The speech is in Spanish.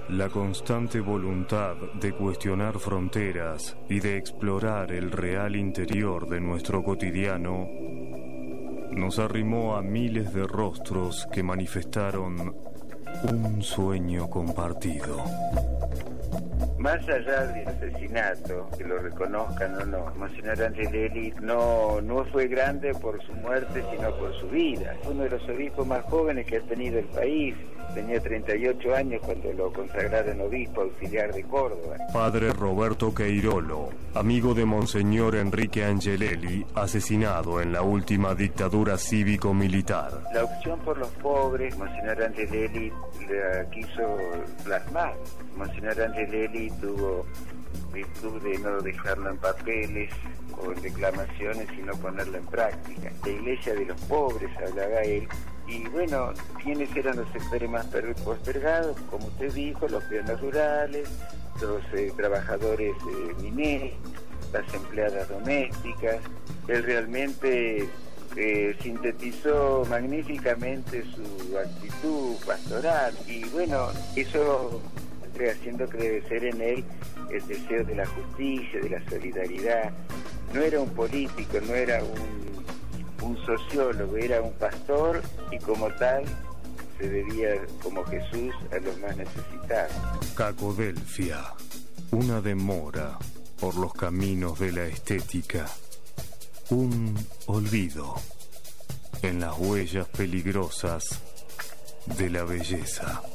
La constante voluntad de cuestionar fronteras y de explorar el real interior de nuestro cotidiano nos arrimó a miles de rostros que manifestaron un sueño compartido. Más allá del asesinato, que lo reconozcan o no, Monseñor Angelelli no fue grande por su muerte, sino por su vida. Fue uno de los obispos más jóvenes que ha tenido el país. Tenía 38 años cuando lo consagraron obispo auxiliar de Córdoba. Padre Roberto Queirolo, amigo de Monseñor Enrique Angelelli, asesinado en la última dictadura cívico-militar. La opción por los pobres, Monseñor Angelelli la quiso plasmar. Monseñor Angelelli tuvo virtud de no dejarlo en papeles o en declamaciones, sino ponerlo en práctica. La iglesia de los pobres, hablaba él. Y bueno, ¿quiénes eran los sectores más postergados? Como usted dijo, los peones rurales, los trabajadores mineros, las empleadas domésticas. Él realmente sintetizó magníficamente su actitud pastoral. Y bueno, eso estoy haciendo que debe ser en él el deseo de la justicia, de la solidaridad. No era un político, no era un sociólogo, era un pastor y como tal se debía, como Jesús, a los más necesitados. Cacodelfia, una demora por los caminos de la estética, un olvido en las huellas peligrosas de la belleza.